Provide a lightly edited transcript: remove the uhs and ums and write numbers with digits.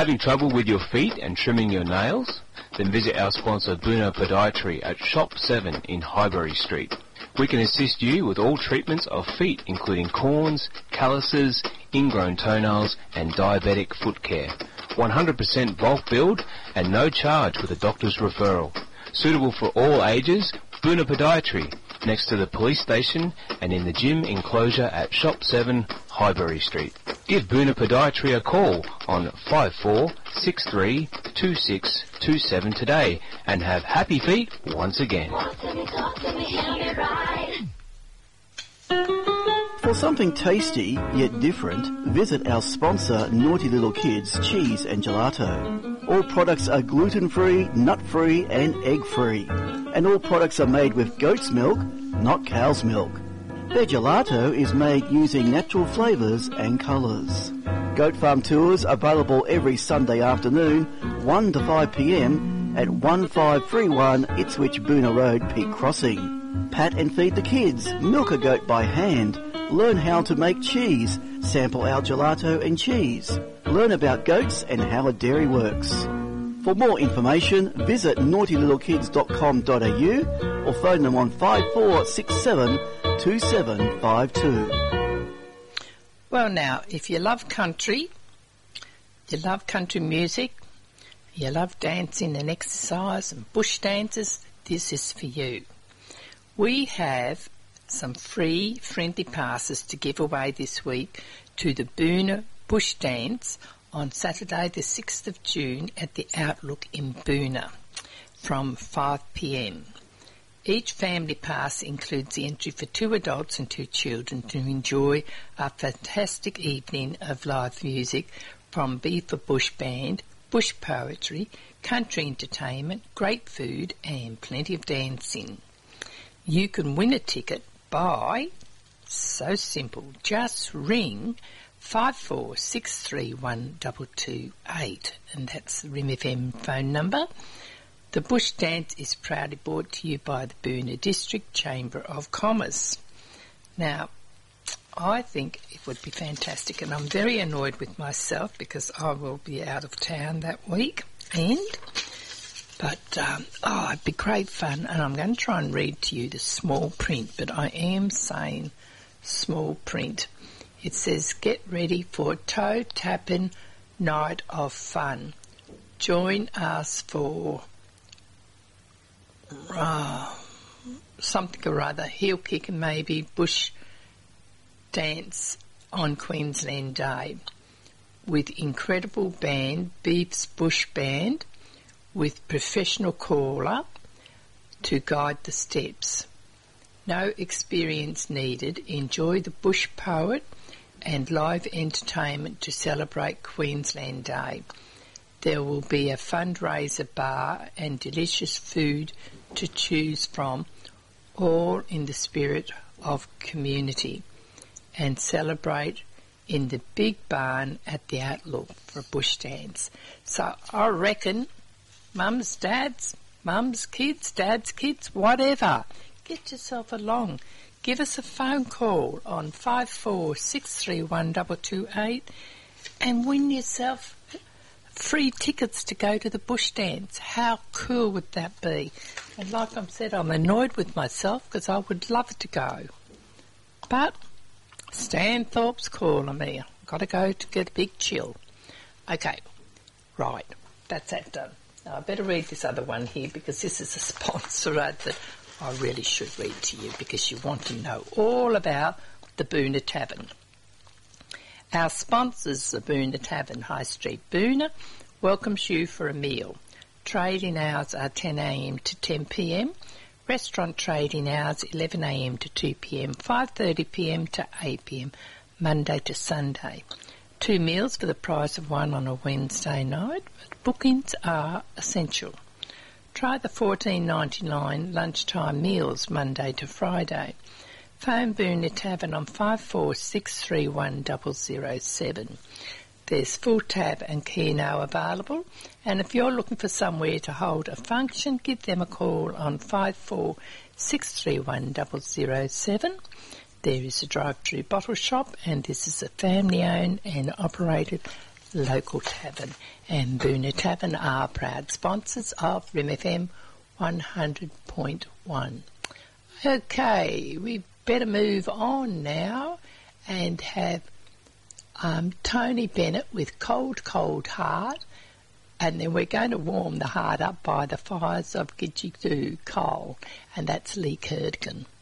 Having trouble with your feet and trimming your nails? Then visit our sponsor Bruno Podiatry at Shop 7 in Highbury Street. We can assist you with all treatments of feet, including corns, calluses, ingrown toenails and diabetic foot care. 100% bulk build and no charge with a doctor's referral. Suitable for all ages, Bruno Podiatry, next to the police station and in the gym enclosure at Shop 7, Highbury Street. Give Boona Podiatry a call on 54632627 today and have happy feet once again. For something tasty yet different, visit our sponsor Naughty Little Kids Cheese and Gelato. All products are gluten-free, nut-free and egg-free. And all products are made with goat's milk, not cow's milk. Their gelato is made using natural flavours and colours. Goat Farm tours available every Sunday afternoon, 1 to 5 p.m. at 1531 Ipswich Boona Road, Peak Crossing. Pat and feed the kids, milk a goat by hand, learn how to make cheese, sample our gelato and cheese, learn about goats and how a dairy works. For more information, visit naughtyllittlekids.com.au or phone them on 5467 2752. Well now, if you love country, you love country music, you love dancing and exercise and bush dances, this is for you. We have some free friendly passes to give away this week to the Boona Bush Dance on Saturday the 6th of June at the Outlook in Boona from 5 p.m. Each family pass includes the entry for 2 adults and 2 children to enjoy a fantastic evening of live music from Be for Bush Band, bush poetry, country entertainment, great food and plenty of dancing. You can win a ticket by, so simple, just ring 54631228 and that's the Rim FM phone number. The Bush Dance is proudly brought to you by the Boona District Chamber of Commerce. Now, I think it would be fantastic, and I'm very annoyed with myself because I will be out of town that week, but it'd be great fun, and I'm going to try and read to you the small print, but I am saying small print. It says, get ready for toe tapping night of fun. Join us for something or other, heel kick and maybe bush dance on Queensland Day with incredible band, Beef's Bush Band, with professional caller to guide the steps. No experience needed. Enjoy the bush poet and live entertainment to celebrate Queensland Day. There will be a fundraiser bar and delicious food to choose from, all in the spirit of community, and celebrate in the big barn at the Outlook for a bush dance. So I reckon mums, dads, kids, whatever, get yourself along. Give us a phone call on 54631228 and win yourself free tickets to go to the bush dance. How cool would that be? And like I said, I'm annoyed with myself because I would love to go. But Stan Thorpe's calling me. I've got to go to get a big chill. Okay, right, that's that done. Now I better read this other one here because this is a sponsor ad that I really should read to you because you want to know all about the Boona Tavern. Our sponsors, the Boona Tavern, High Street Boona, welcomes you for a meal. Trading hours are 10 a.m. to 10 p.m. Restaurant trading hours 11 a.m. to 2 p.m, 5:30 p.m. to 8 p.m, Monday to Sunday. 2 meals for the price of one on a Wednesday night, but bookings are essential. Try the $14.99 lunchtime meals Monday to Friday. Phone Boona Tavern on 54631007. There's full tab and keno available, and if you're looking for somewhere to hold a function, give them a call on 54631007. There is a drive-through bottle shop, and this is a family-owned and operated local tavern. And Boona Tavern are proud sponsors of Rim FM 100.1. Okay, we better move on now and have Tony Bennett with Cold, Cold Heart, and then we're going to warm the heart up by the fires of Gidgee coal, and that's Lee Kurtgen.